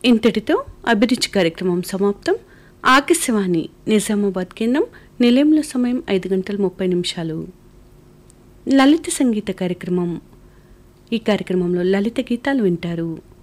ఇంతటితో అభిరుచి కార్యక్రమం సమాప్తం. ఆకాశవాణి నిజామాబాద్ కేంద్రం. నిలయంలో సమయం 5:30 లలిత సంగీత కార్యక్రమం. ఈ కార్యక్రమంలో లలిత గీతాలు వింటారు.